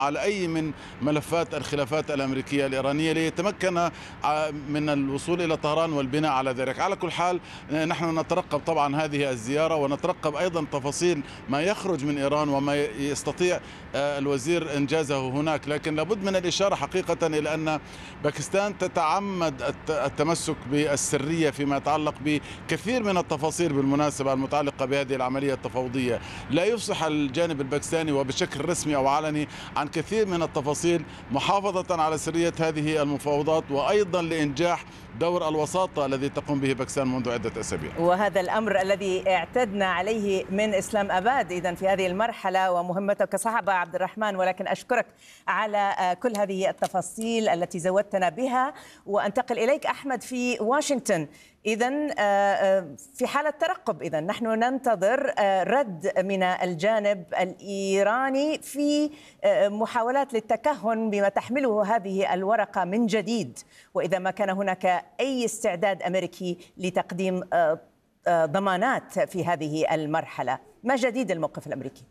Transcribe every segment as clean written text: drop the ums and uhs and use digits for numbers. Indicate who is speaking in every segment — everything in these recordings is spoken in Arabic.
Speaker 1: على أي من ملفات الخلافات الأمريكية الإيرانية ليتمكن من الوصول إلى طهران والبناء على ذلك. على كل حال نحن نترقب طبعا هذه الزيارة، ونترقب أيضا تفاصيل ما يخرج من إيران وما يستطيع الوزير إنجازه هناك. لكن لابد من الإشارة حقيقة إلى أن باكستان تتعمد التمسك بالسرية فيما يتعلق بكثير من التفاصيل بالمناسبة المتعلقة بهذه العملية التفاوضية. لا يفصح الجانب الباكستاني وبشكل رسمي أو علني عن كثير من التفاصيل، محافظة على سرية هذه المفاوضات وأيضا لإنجاح دور الوساطة الذي تقوم به باكستان منذ عدة أسابيع.
Speaker 2: وهذا الأمر الذي اعتدنا عليه من إسلام أباد إذن في هذه المرحلة ومهمته كصحابة عبد الرحمن. ولكن أشكرك على كل هذه التفاصيل التي زودتنا بها. وأنتقل إليك أحمد في واشنطن. إذن في حالة ترقب، إذن نحن ننتظر رد من الجانب الإيراني في محاولات للتكهن بما تحمله هذه الورقة من جديد، وإذا ما كان هناك أي استعداد أمريكي لتقديم ضمانات في هذه المرحلة. ما جديد الموقف الأمريكي؟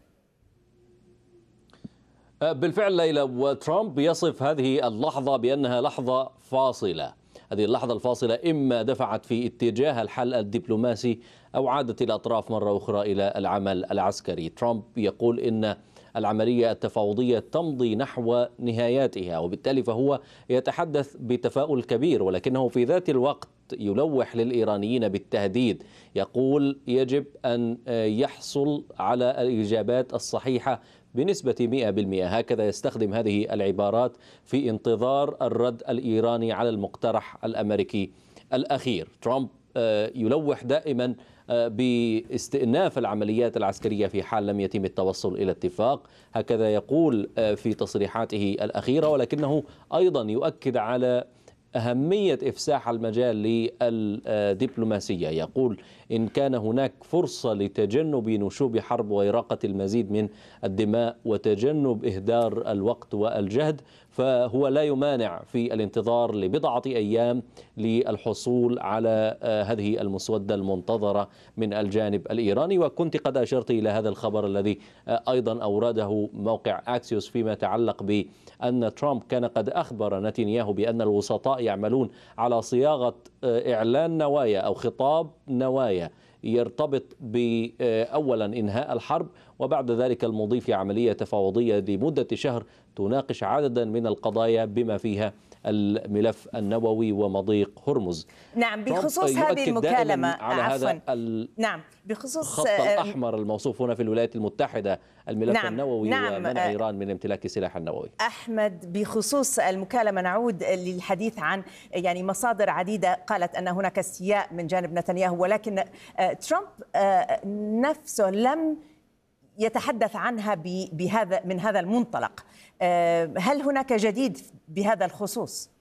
Speaker 3: بالفعل ليلى، وترامب يصف هذه اللحظة بأنها لحظة فاصلة. هذه اللحظة الفاصلة إما دفعت في اتجاه الحل الدبلوماسي أو عادت الأطراف مرة أخرى إلى العمل العسكري. ترامب يقول إن العملية التفاوضية تمضي نحو نهاياتها، وبالتالي فهو يتحدث بتفاؤل كبير، ولكنه في ذات الوقت يلوح للإيرانيين بالتهديد. يقول يجب أن يحصل على الإجابات الصحيحة بنسبة 100%. هكذا يستخدم هذه العبارات في انتظار الرد الإيراني على المقترح الأمريكي الأخير. ترامب يلوح دائما باستئناف العمليات العسكرية في حال لم يتم التوصل إلى اتفاق، هكذا يقول في تصريحاته الأخيرة، ولكنه أيضا يؤكد على أهمية إفساح المجال للدبلوماسية. يقول إن كان هناك فرصة لتجنب نشوب حرب وإراقة المزيد من الدماء وتجنب إهدار الوقت والجهد، فهو لا يمانع في الانتظار لبضعة أيام للحصول على هذه المسودة المنتظرة من الجانب الإيراني. وكنت قد أشرت إلى هذا الخبر الذي أيضا أورده موقع أكسيوس فيما يتعلق بأن ترامب كان قد أخبر نتنياهو بأن الوسطاء يعملون على صياغة إعلان نوايا أو خطاب نوايا يرتبط بأولا إنهاء الحرب، وبعد ذلك المضي في عملية تفاوضية لمدة شهر تناقش عددا من القضايا بما فيها الملف النووي ومضيق هرمز.
Speaker 2: نعم، بخصوص هذه المكالمة
Speaker 3: على هذا
Speaker 2: نعم، بخصوص
Speaker 3: الخط الأحمر الموصوف هنا في الولايات المتحدة، الملف النووي ومنع إيران من امتلاك السلاح النووي.
Speaker 2: أحمد، بخصوص المكالمة نعود للحديث عن مصادر عديدة قالت أن هناك استياء من جانب نتنياهو، ولكن ترامب نفسه لم يتحدث عنها من هذا المنطلق. هل هناك جديد بهذا الخصوص؟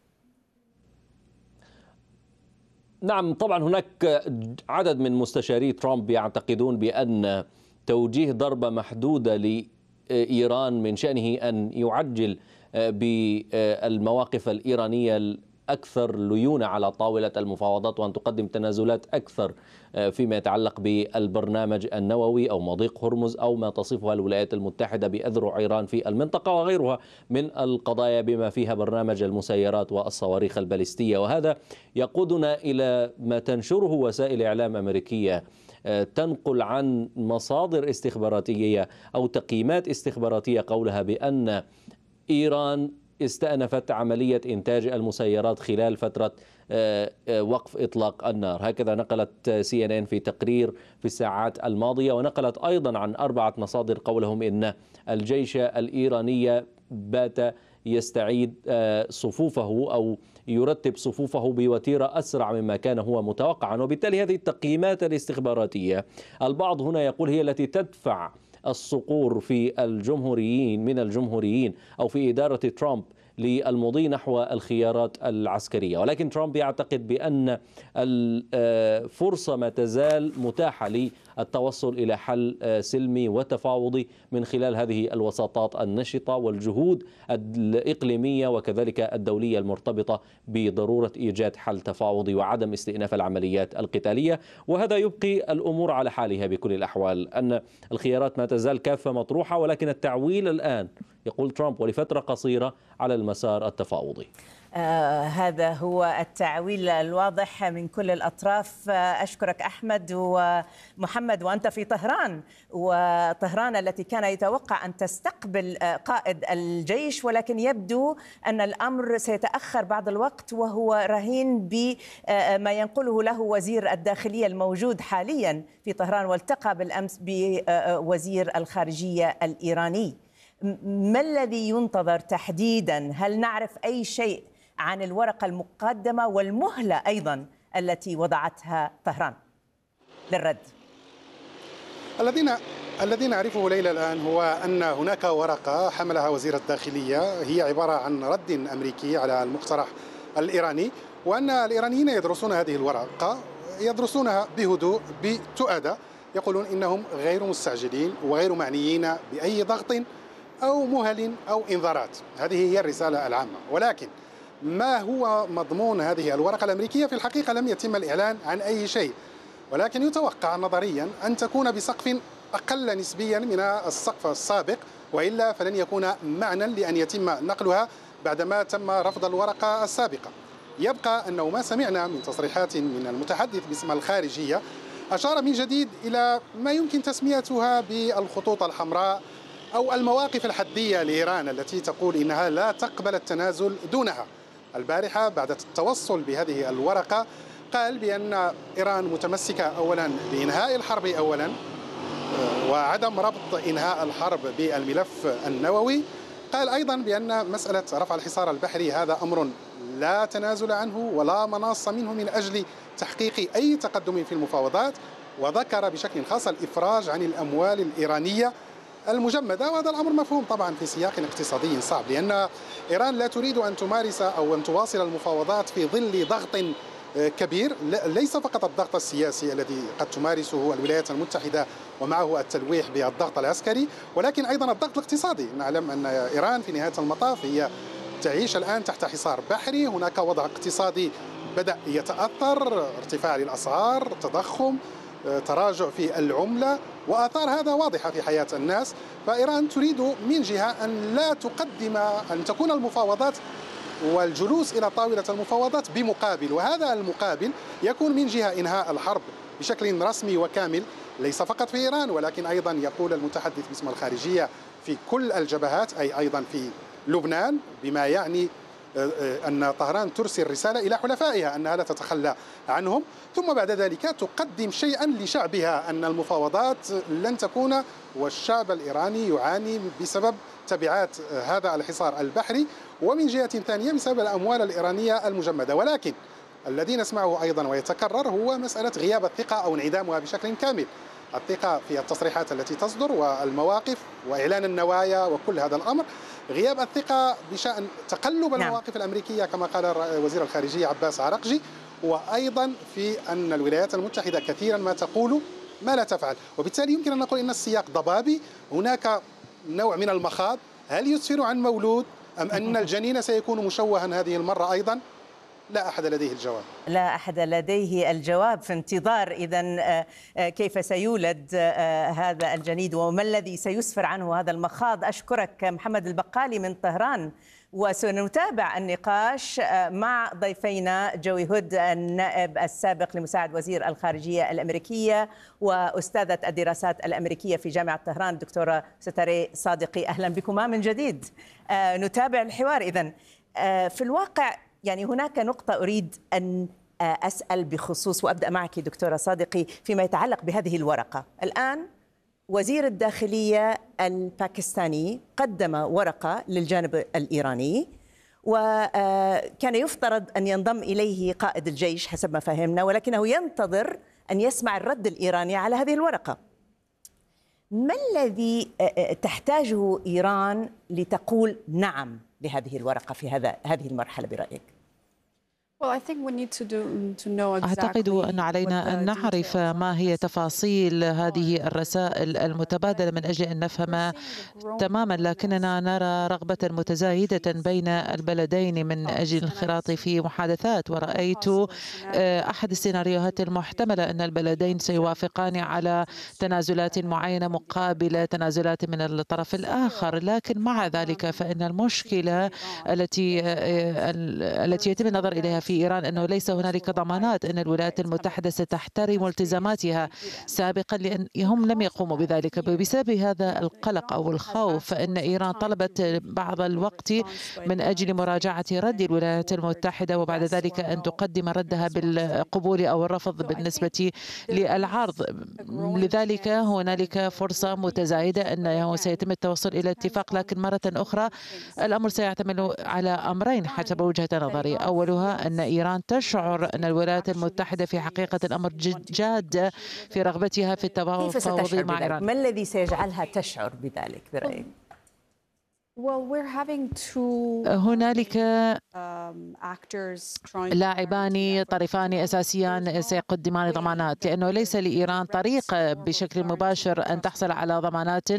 Speaker 3: نعم، طبعا هناك عدد من مستشاري ترامب يعتقدون بأن توجيه ضربة محدودة لإيران من شأنه أن يعجل بالمواقف الإيرانية أكثر ليونة على طاولة المفاوضات، وأن تقدم تنازلات أكثر فيما يتعلق بالبرنامج النووي أو مضيق هرمز أو ما تصفها الولايات المتحدة بأذرع إيران في المنطقة وغيرها من القضايا بما فيها برنامج المسيرات والصواريخ البالستية. وهذا يقودنا إلى ما تنشره وسائل إعلام أمريكية تنقل عن مصادر استخباراتية أو تقييمات استخباراتية قولها بأن إيران استأنفت عملية إنتاج المسيرات خلال فترة وقف إطلاق النار. هكذا نقلت CNN في تقرير في الساعات الماضية، ونقلت أيضا عن 4 مصادر قولهم إن الجيش الإيراني بات يستعيد صفوفه أو يرتب صفوفه بوتيرة أسرع مما كان هو متوقعا. وبالتالي هذه التقييمات الاستخباراتية البعض هنا يقول هي التي تدفع الصقور في الجمهوريين أو في إدارة ترامب للمضي نحو الخيارات العسكرية. ولكن ترامب يعتقد بأن الفرصة ما تزال متاحة للتوصل إلى حل سلمي وتفاوضي من خلال هذه الوساطات النشطة والجهود الإقليمية وكذلك الدولية المرتبطة بضرورة إيجاد حل تفاوضي وعدم استئناف العمليات القتالية. وهذا يبقي الأمور على حالها بكل الأحوال، أن الخيارات ما تزال كافة مطروحة، ولكن التعويل الآن يقول ترامب ولفترة قصيرة على المسار التفاوضي.
Speaker 2: هذا هو التعويل الواضح من كل الأطراف. أشكرك أحمد ومحمد. وأنت في طهران، وطهران التي كان يتوقع أن تستقبل قائد الجيش، ولكن يبدو أن الأمر سيتأخر بعض الوقت، وهو رهين بما ينقله له وزير الداخلية الموجود حاليا في طهران، والتقى بالأمس بوزير الخارجية الإيراني. ما الذي ينتظر تحديدا؟ هل نعرف أي شيء عن الورقة المقدمة والمهلة أيضا التي وضعتها طهران للرد؟
Speaker 4: الذي نعرفه ليلى الآن هو أن هناك ورقة حملها وزير الداخلية هي عبارة عن رد أمريكي على المقترح الإيراني، وأن الإيرانيين يدرسون هذه الورقة، يدرسونها بهدوء بتؤدة، يقولون إنهم غير مستعجلين وغير معنيين بأي ضغط أو مهل أو إنذارات. هذه هي الرسالة العامة. ولكن ما هو مضمون هذه الورقة الأمريكية؟ في الحقيقة لم يتم الإعلان عن أي شيء، ولكن يتوقع نظريا أن تكون بسقف أقل نسبيا من السقف السابق، وإلا فلن يكون معنى لأن يتم نقلها بعدما تم رفض الورقة السابقة. يبقى أنه ما سمعنا من تصريحات من المتحدث باسم الخارجية أشار من جديد إلى ما يمكن تسميتها بالخطوط الحمراء أو المواقف الحدية لإيران التي تقول إنها لا تقبل التنازل دونها. البارحة بعد التوصل بهذه الورقة قال بأن إيران متمسكة أولا بإنهاء الحرب أولا، وعدم ربط إنهاء الحرب بالملف النووي. قال أيضا بأن مسألة رفع الحصار البحري هذا أمر لا تنازل عنه ولا مناص منه من أجل تحقيق أي تقدم في المفاوضات، وذكر بشكل خاص الإفراج عن الأموال الإيرانية المجمدة، وهذا الأمر مفهوم طبعا في سياق اقتصادي صعب، لأن إيران لا تريد أن تمارس أو أن تواصل المفاوضات في ظل ضغط كبير، ليس فقط الضغط السياسي الذي قد تمارسه الولايات المتحدة ومعه التلويح بالضغط العسكري، ولكن أيضا الضغط الاقتصادي. نعلم أن إيران في نهاية المطاف هي تعيش الآن تحت حصار بحري، هناك وضع اقتصادي بدأ يتأثر، ارتفاع للأسعار، تضخم، تراجع في العملة، وآثار هذا واضحة في حياة الناس. فإيران تريد من جهة أن لا تقدم، أن تكون المفاوضات والجلوس إلى طاولة المفاوضات بمقابل، وهذا المقابل يكون من جهة إنهاء الحرب بشكل رسمي وكامل، ليس فقط في إيران ولكن أيضا يقول المتحدث باسم الخارجية في كل الجبهات، أي أيضا في لبنان، بما يعني أن طهران ترسل رسالة إلى حلفائها أنها لا تتخلى عنهم، ثم بعد ذلك تقدم شيئا لشعبها أن المفاوضات لن تكون، والشعب الإيراني يعاني بسبب تبعات هذا الحصار البحري، ومن جهة ثانية بسبب الأموال الإيرانية المجمدة. ولكن الذي نسمعه أيضا ويتكرر هو مسألة غياب الثقة أو انعدامها بشكل كامل. الثقة في التصريحات التي تصدر والمواقف وإعلان النوايا وكل هذا الأمر، غياب الثقة بشأن تقلب المواقف الأمريكية كما قال وزير الخارجية عباس عراقجي، وأيضا في أن الولايات المتحدة كثيرا ما تقول ما لا تفعل. وبالتالي يمكن أن نقول أن السياق ضبابي، هناك نوع من المخاض، هل يسفر عن مولود أم أن الجنين سيكون مشوها هذه المرة أيضا؟ لا أحد لديه الجواب.
Speaker 2: لا أحد لديه الجواب، في انتظار إذن كيف سيولد هذا الجنين وما الذي سيسفر عنه هذا المخاض. أشكرك محمد البقالي من طهران، وسنتابع النقاش مع ضيفينا جوي هود النائب السابق لمساعد وزير الخارجية الأمريكية وأستاذة الدراسات الأمريكية في جامعة طهران دكتورة ستاري صادقي. أهلا بكما من جديد. نتابع الحوار إذن. في الواقع يعني هناك نقطة أريد أن أسأل بخصوص، وأبدأ معك دكتورة صادقي، فيما يتعلق بهذه الورقة. الآن وزير الداخلية الباكستاني قدم ورقة للجانب الإيراني، وكان يفترض أن ينضم إليه قائد الجيش حسب ما فهمنا، ولكنه ينتظر أن يسمع الرد الإيراني على هذه الورقة. ما الذي تحتاجه إيران لتقول نعم لهذه الورقة في هذه المرحلة برأيك؟
Speaker 5: أعتقد أن علينا أن نعرف ما هي تفاصيل هذه الرسائل المتبادلة من أجل أن نفهم تماما، لكننا نرى رغبة متزايدة بين البلدين من أجل الانخراط في محادثات. ورأيت أحد السيناريوهات المحتملة أن البلدين سيوافقان على تنازلات معينة مقابل تنازلات من الطرف الآخر، لكن مع ذلك فإن المشكلة التي يتم النظر إليها في إيران أنه ليس هنالك ضمانات أن الولايات المتحدة ستحترم التزاماتها سابقا، لأنهم لم يقوموا بذلك. بسبب هذا القلق أو الخوف فإن إيران طلبت بعض الوقت من أجل مراجعة رد الولايات المتحدة وبعد ذلك أن تقدم ردها بالقبول أو الرفض بالنسبة للعرض. لذلك هنالك فرصة متزايدة أنه سيتم التوصل إلى اتفاق، لكن مرة أخرى الأمر سيعتمد على أمرين حسب وجهة نظري. أولها أن إيران تشعر أن الولايات المتحدة في حقيقة الأمر جادة في رغبتها في التفاوض مع إيران.
Speaker 2: ما الذي سيجعلها تشعر بذلك برأيك؟
Speaker 5: هنالك لاعبان طرفان أساسيان سيقدمان ضمانات، لأنه ليس لإيران طريق بشكل مباشر أن تحصل على ضمانات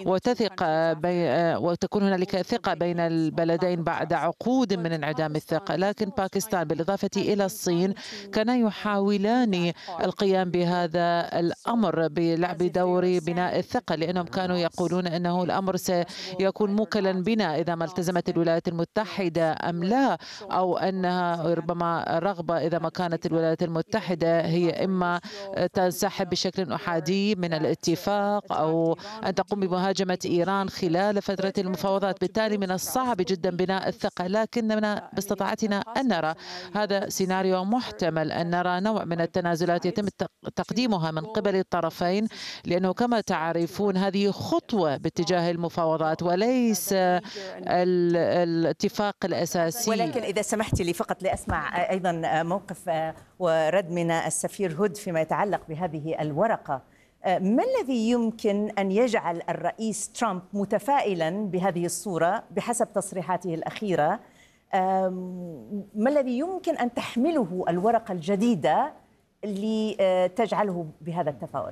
Speaker 5: وتكون هنالك ثقة بين البلدين بعد عقود من انعدام الثقة. لكن باكستان بالإضافة إلى الصين كانا يحاولان القيام بهذا الأمر بلعب دور بناء الثقة، لأنهم كانوا يقولون أنه الأمر سيكون موكلا بنا إذا ما التزمت الولايات المتحدة أم لا، أو أنها ربما رغبة إذا ما كانت الولايات المتحدة هي إما تنسحب بشكل أحادي من الاتفاق أو أن تقوم بمهاجمة إيران خلال فترة المفاوضات. بالتالي من الصعب جدا بناء الثقة، لكننا باستطاعتنا أن نرى هذا سيناريو محتمل، أن نرى نوع من التنازلات يتم تقديمها من قبل الطرفين، لأنه كما تعرفون هذه خطوة باتجاه المفاوضات وليس الاتفاق الأساسي.
Speaker 2: ولكن إذا سمحت لي فقط لأسمع أيضا موقف ورد من السفير هود فيما يتعلق بهذه الورقة. ما الذي يمكن أن يجعل الرئيس ترامب متفائلا بهذه الصورة بحسب تصريحاته الأخيرة؟ ما الذي يمكن أن تحمله الورقة الجديدة لتجعله بهذا التفاؤل؟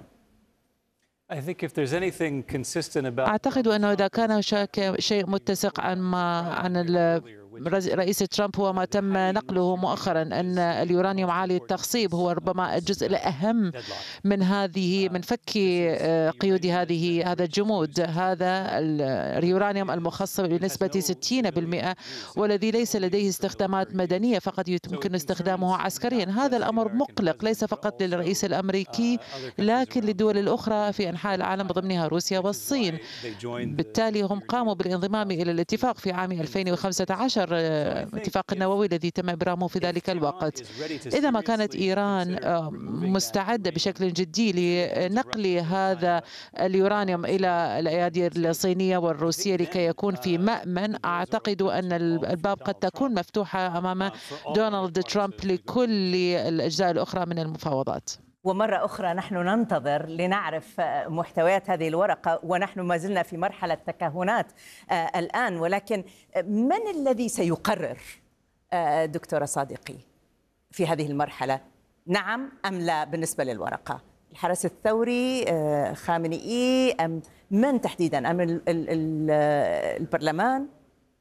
Speaker 5: أعتقد أنه إذا كان شيء متسق عن رئيس ترامب هو ما تم نقله مؤخرا، أن اليورانيوم عالي التخصيب هو ربما الجزء الأهم من فك قيود هذا الجمود. هذا اليورانيوم المخصب بنسبة 60% والذي ليس لديه استخدامات مدنية، فقط يمكن استخدامه عسكريا. هذا الأمر مقلق ليس فقط للرئيس الأمريكي لكن للدول الأخرى في أنحاء العالم ضمنها روسيا والصين. بالتالي هم قاموا بالانضمام إلى الاتفاق في عام 2015، الاتفاق النووي الذي تم إبرامه في ذلك الوقت. إذا ما كانت إيران مستعدة بشكل جدي لنقل هذا اليورانيوم إلى الأيادي الصينية والروسية لكي يكون في مأمن، أعتقد أن الباب قد تكون مفتوحة أمام دونالد ترامب لكل الأجزاء الأخرى من المفاوضات.
Speaker 2: ومرة أخرى نحن ننتظر لنعرف محتويات هذه الورقة، ونحن ما زلنا في مرحلة تكهنات الآن. ولكن من الذي سيقرر دكتورة صادقي في هذه المرحلة، نعم أم لا بالنسبة للورقة؟ الحرس الثوري، خامنئي، أم من تحديدا، أم البرلمان؟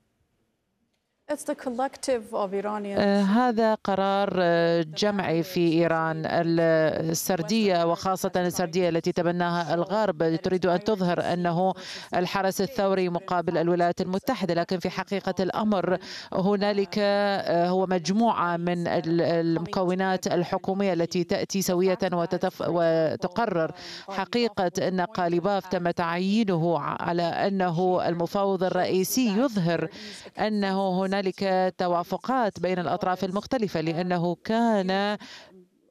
Speaker 5: هذا قرار جمعي في إيران. السردية وخاصة السردية التي تبناها الغرب تريد أن تظهر أنه الحرس الثوري مقابل الولايات المتحدة، لكن في حقيقة الأمر هنالك هو مجموعة من المكونات الحكومية التي تأتي سوية وتقرر. حقيقة أن قاليباف تم تعيينه على أنه المفاوض الرئيسي يظهر أنه هنالك توافقات بين الأطراف المختلفة، لأنه كان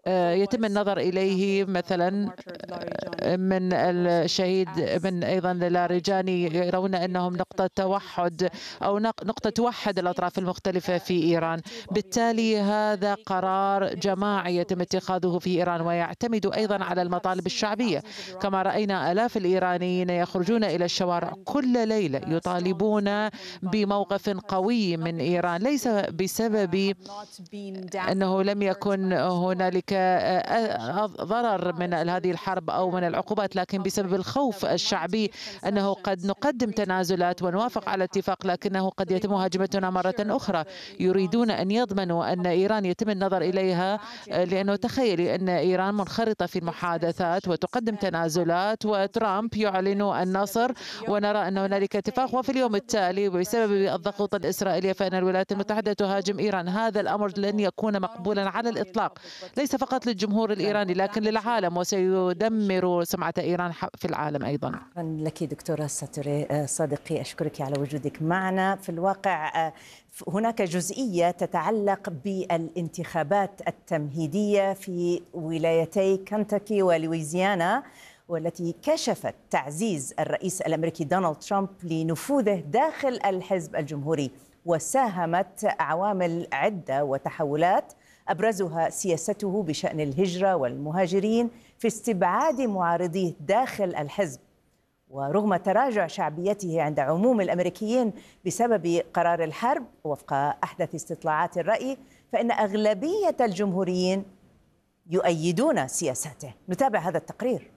Speaker 5: يتم النظر إليه مثلا من الشهيد من أيضا لاریجاني، يرون أنهم نقطة توحد أو نقطة توحد الأطراف المختلفة في إيران. بالتالي هذا قرار جماعي يتم اتخاذه في إيران ويعتمد أيضا على المطالب الشعبية. كما رأينا آلاف الإيرانيين يخرجون إلى الشوارع كل ليلة يطالبون بموقف قوي من إيران، ليس بسبب أنه لم يكن هنالك ضرر من هذه الحرب أو من العقوبات، لكن بسبب الخوف الشعبي أنه قد نقدم تنازلات ونوافق على اتفاق لكنه قد يتم هجمتنا مرة أخرى. يريدون أن يضمنوا أن إيران يتم النظر إليها، لأنه تخيلي أن إيران منخرطة في المحادثات وتقدم تنازلات وترامب يعلن النصر ونرى أن هنالك اتفاق، وفي اليوم التالي بسبب الضغوط الإسرائيلية فإن الولايات المتحدة تهاجم إيران. هذا الأمر لن يكون مقبولا على الإطلاق، ليس فقط للجمهور الإيراني لكن للعالم، وسيدمر سمعة إيران في العالم أيضا.
Speaker 2: لك دكتورة ساتوري صادقي، أشكرك على وجودك معنا. في الواقع هناك جزئية تتعلق بالانتخابات التمهيدية في ولايتي كنتاكي ولويزيانا، والتي كشفت تعزيز الرئيس الأمريكي دونالد ترامب لنفوذه داخل الحزب الجمهوري، وساهمت عوامل عدة وتحولات أبرزها سياسته بشأن الهجرة والمهاجرين في استبعاد معارضيه داخل الحزب. ورغم تراجع شعبيته عند عموم الأمريكيين بسبب قرار الحرب وفق أحدث استطلاعات الرأي، فإن أغلبية الجمهوريين يؤيدون سياساته. نتابع هذا التقرير.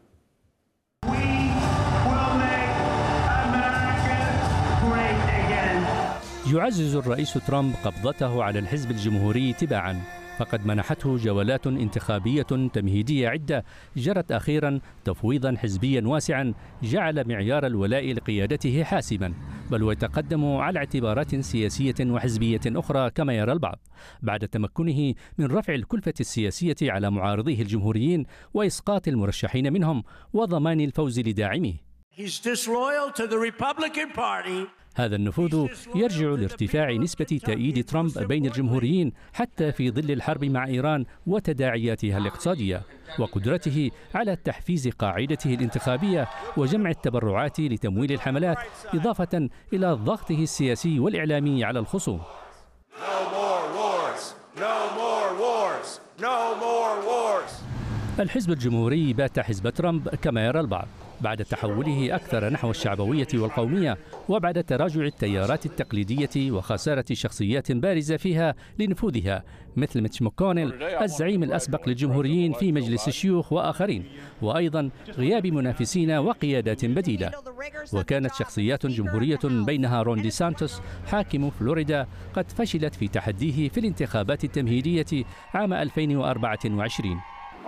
Speaker 6: يعزز الرئيس ترامب قبضته على الحزب الجمهوري تباعاً، فقد منحته جولات انتخابية تمهيدية عدة جرت أخيراً تفويضاً حزبياً واسعاً جعل معيار الولاء لقيادته حاسماً، بل ويتقدم على اعتبارات سياسية وحزبية أخرى كما يرى البعض، بعد تمكنه من رفع الكلفة السياسية على معارضيه الجمهوريين وإسقاط المرشحين منهم وضمان الفوز لداعميه. هذا النفوذ يرجع لارتفاع نسبة تأييد ترامب بين الجمهوريين حتى في ظل الحرب مع إيران وتداعياتها الاقتصادية، وقدرته على تحفيز قاعدته الانتخابية وجمع التبرعات لتمويل الحملات، إضافة إلى ضغطه السياسي والإعلامي على الخصوم. الحزب الجمهوري بات حزب ترامب كما يرى البعض، بعد تحوله أكثر نحو الشعبوية والقومية، وبعد تراجع التيارات التقليدية وخسارة شخصيات بارزة فيها لنفوذها مثل ميتش ماكونيل الزعيم الأسبق للجمهوريين في مجلس الشيوخ وآخرين، وأيضا غياب منافسين وقيادات بديلة. وكانت شخصيات جمهورية بينها رون دي سانتوس حاكم فلوريدا قد فشلت في تحديه في الانتخابات التمهيدية عام 2024.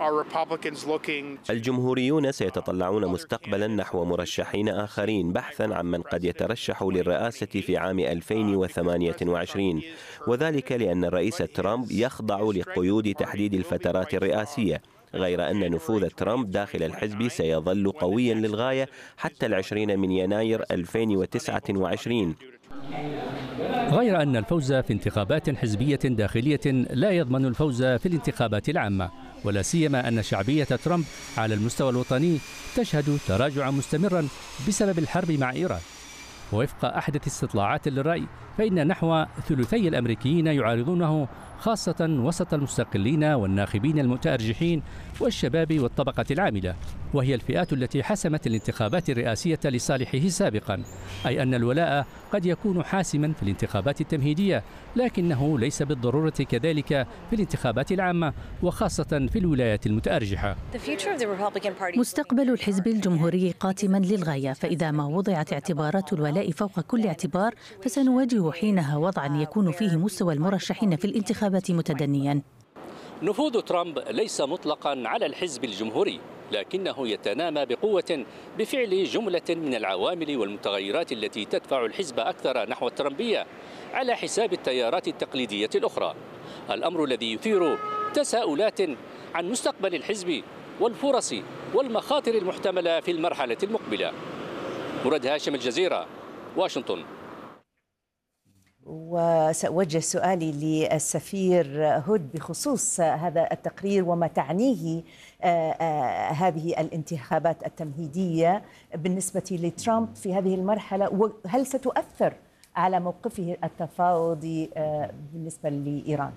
Speaker 7: الجمهوريون سيتطلعون مستقبلا نحو مرشحين آخرين بحثا عن من قد يترشح للرئاسة في عام 2028، وذلك لأن الرئيس ترامب يخضع لقيود تحديد الفترات الرئاسية، غير أن نفوذ ترامب داخل الحزب سيظل قويا للغاية حتى 20 من يناير 2029.
Speaker 6: غير أن الفوز في انتخابات حزبية داخلية لا يضمن الفوز في الانتخابات العامة، ولا سيما أن شعبية ترامب على المستوى الوطني تشهد تراجعا مستمرا بسبب الحرب مع إيران. ووفق أحدث استطلاعات للرأي فإن نحو ثلثي الأمريكيين يعارضونه، خاصة وسط المستقلين والناخبين المتأرجحين والشباب والطبقة العاملة، وهي الفئات التي حسمت الانتخابات الرئاسية لصالحه سابقا، أي أن الولاء قد يكون حاسما في الانتخابات التمهيدية، لكنه ليس بالضرورة كذلك في الانتخابات العامة، وخاصة في الولايات المتأرجحة.
Speaker 8: مستقبل الحزب الجمهوري قاتما للغاية، فإذا ما وضعت اعتبارات الولاء فوق كل اعتبار فسنواجه حينها وضعا يكون فيه مستوى المرشحين في الانتخابات متدنيا.
Speaker 6: نفوذ ترامب ليس مطلقا على الحزب الجمهوري، لكنه يتنامى بقوة بفعل جملة من العوامل والمتغيرات التي تدفع الحزب أكثر نحو الترامبية على حساب التيارات التقليدية الأخرى، الأمر الذي يثير تساؤلات عن مستقبل الحزب والفرص والمخاطر المحتملة في المرحلة المقبلة. مراد هاشم، الجزيرة، واشنطن.
Speaker 2: وسأوجه سؤالي للسفير هود بخصوص هذا التقرير وما تعنيه هذه الانتخابات التمهيدية بالنسبة لترامب في هذه المرحلة، وهل ستؤثر على موقفه التفاوضي بالنسبة لإيران؟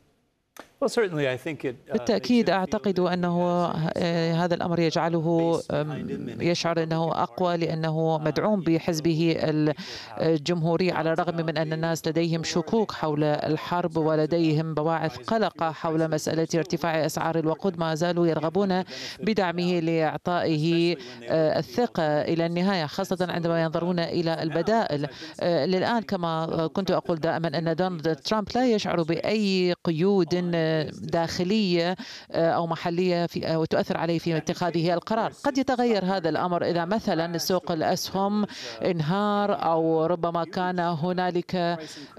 Speaker 5: بالتأكيد أعتقد أنه هذا الأمر يجعله يشعر أنه أقوى، لأنه مدعوم بحزبه الجمهوري، على الرغم من أن الناس لديهم شكوك حول الحرب ولديهم بواعث قلق حول مسألة ارتفاع أسعار الوقود. ما زالوا يرغبون بدعمه لإعطائه الثقة إلى النهاية، خاصة عندما ينظرون إلى البدائل. للآن كما كنت أقول دائما أن دونالد ترامب لا يشعر بأي قيود داخلية أو محلية وتؤثر عليه في اتخاذه القرار. قد يتغير هذا الأمر إذا مثلا سوق الأسهم انهار، أو ربما كان هنالك